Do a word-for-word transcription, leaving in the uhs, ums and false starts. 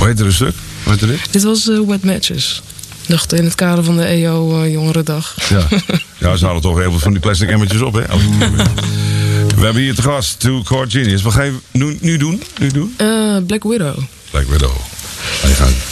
Hoe heet er een stuk? Hoe heet er dit? Dit was uh, Wet Matches. Ik dacht in het kader van de E O uh, Jongerendag. Ja. Ja, ze hadden toch heel veel van die plastic emmertjes op, hè? We hebben hier te gast Two Chord Genius. Wat ga je nu, nu doen? Nu doen? Uh, Black Widow. Black Widow. Ga je gaan.